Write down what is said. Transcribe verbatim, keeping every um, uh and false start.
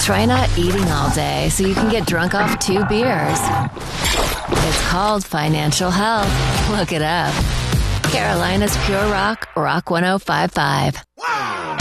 Try not eating all day so you can get drunk off two beers. It's called financial health. Look it up. Carolina's Pure Rock, Rock ten fifty-five.